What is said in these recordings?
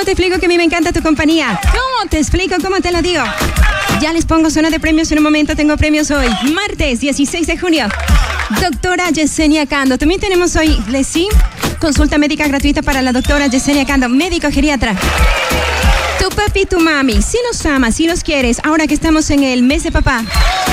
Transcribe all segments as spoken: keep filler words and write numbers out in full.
¿Cómo te explico que a mí me encanta tu compañía? ¿Cómo te explico? ¿Cómo te lo digo? Ya les pongo zona de premios en un momento. Tengo premios hoy, martes dieciséis de junio. Doctora Yesenia Cando. También tenemos hoy, Lesi, consulta médica gratuita para la doctora Yesenia Cando, médico geriatra. Tu papi y tu mami, si los amas, si los quieres, ahora que estamos en el mes de papá.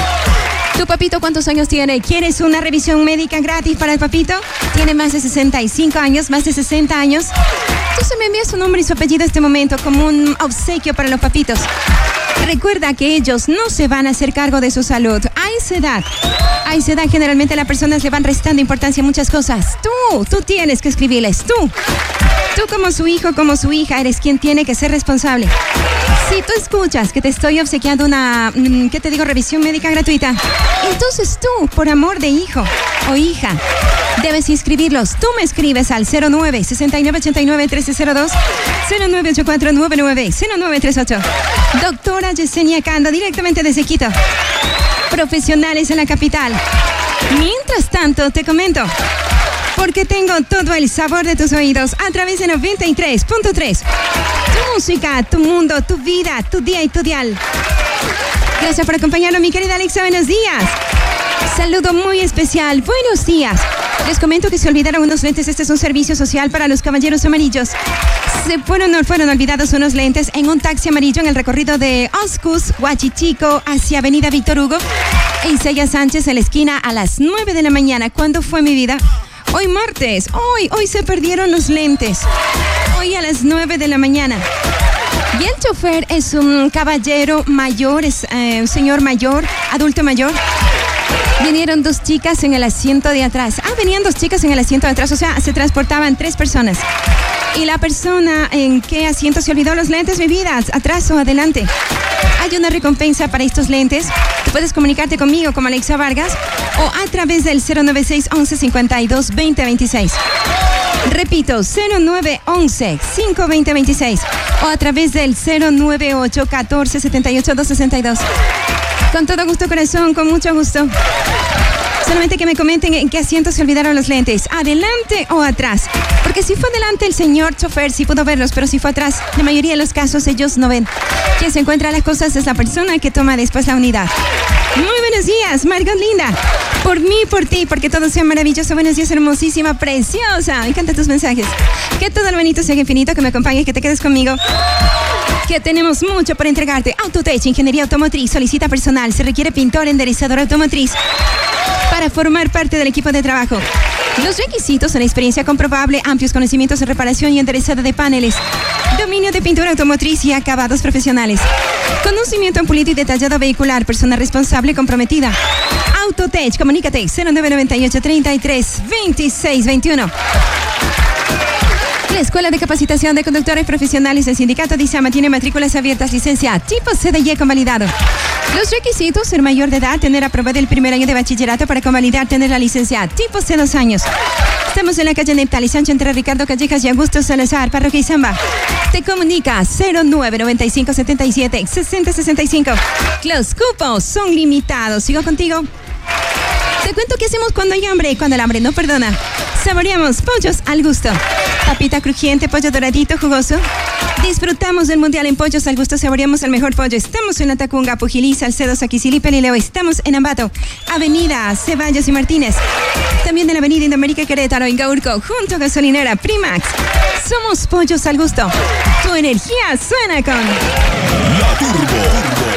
¿Tu papito cuántos años tiene? ¿Quieres una revisión médica gratis para el papito? Tiene más de sesenta y cinco años, más de sesenta años. Entonces me envía su nombre y su apellido a este momento como un obsequio para los papitos. Recuerda que ellos no se van a hacer cargo de su salud. A esa edad, a esa edad generalmente las personas le van restando importancia a muchas cosas. Tú, tú tienes que escribirles, tú. Tú como su hijo, como su hija, eres quien tiene que ser responsable. Si tú escuchas que te estoy obsequiando una, ¿qué te digo?, revisión médica gratuita, entonces tú, por amor de hijo o hija, debes inscribirlos. Tú me escribes al cero nueve, sesenta y nueve, ochenta y nueve, trece cero dos, cero nueve ocho cuatro nueve nueve, cero nueve tres ocho. Doctora Yesenia Cando, directamente desde Quito. Profesionales en la capital. Mientras tanto, te comento, porque tengo todo el sabor de tus oídos a través de noventa y tres punto tres. Tu música, tu mundo, tu vida, tu día y tu dial. Gracias por acompañarnos, mi querida Alexa. Buenos días. Saludo muy especial. Buenos días. Les comento que se olvidaron unos lentes. Este es un servicio social para los caballeros amarillos. Se fueron, fueron olvidados unos lentes en un taxi amarillo en el recorrido de Oscus, Huachichico, hacia Avenida Víctor Hugo, en Isaya Sánchez, en la esquina, a las nueve de la mañana. ¿Cuándo fue, mi vida? Hoy martes. Hoy, hoy se perdieron los lentes. Hoy a las nueve de la mañana. Y el chofer es un caballero mayor, es eh, un señor mayor, adulto mayor. Vinieron dos chicas en el asiento de atrás. Ah, venían dos chicas en el asiento de atrás, o sea, se transportaban tres personas. Y la persona en qué asiento se olvidó los lentes, mi vida, atrás o adelante. Hay una recompensa para estos lentes. Tú puedes comunicarte conmigo como Alexa Vargas o a través del cero nueve seis, once, cincuenta y dos, veinte, veintiséis. Repito, cero nueve once, cinco, veinte, veintiséis o a través del cero nueve ocho, catorce, setenta y ocho, doscientos sesenta y dos. Con todo gusto, corazón, con mucho gusto. Solamente que me comenten en qué asiento se olvidaron los lentes, adelante o atrás. Porque si fue adelante el señor chofer, sí pudo verlos, pero si fue atrás, la mayoría de los casos ellos no ven. Quien se encuentra las cosas es la persona que toma después la unidad. Muy buenos días, Margot linda. Por mí, por ti, porque todo sea maravilloso. Buenos días, hermosísima, preciosa. Me encantan tus mensajes. Que todo lo bonito sea infinito, que me acompañes, que te quedes conmigo. Que tenemos mucho por entregarte. Autotech, Ingeniería Automotriz, solicita personal. Se requiere pintor, enderezador automotriz para formar parte del equipo de trabajo. Los requisitos son experiencia comprobable, amplios conocimientos en reparación y enderezado de paneles, dominio de pintura automotriz y acabados profesionales, conocimiento en pulido y detallado vehicular, persona responsable comprometida. Autotech, comunícate cero nueve noventa y ocho, treinta y tres, veintiséis, veintiuno. La Escuela de Capacitación de Conductores Profesionales del Sindicato de ISAMA tiene matrículas abiertas, licencia tipo C D Y convalidado. Los requisitos: ser mayor de edad, tener aprobado el primer año de bachillerato para convalidar, tener la licencia tipo C dos años. Estamos en la calle Neptali Sánchez entre Ricardo Callejas y Augusto Salazar, Parroquia Izamba. Te comunica cero nueve noventa y cinco, setenta y siete, sesenta, sesenta y cinco. Los cupos son limitados. ¿Sigo contigo? Te cuento qué hacemos cuando hay hambre y cuando el hambre no perdona. Saboreamos pollos al gusto. Papita crujiente, pollo doradito, jugoso. Disfrutamos del mundial en pollos al gusto, saboreamos el mejor pollo. Estamos en La Tacunga, Pujilí, Salcedo, Saquicilí, Pelileo. Estamos en Ambato, Avenida Ceballos y Martínez. También en la Avenida Indoamérica, Querétaro, en Gaurco, junto a Gasolinera Primax. Somos pollos al gusto. Tu energía suena con La Turbo.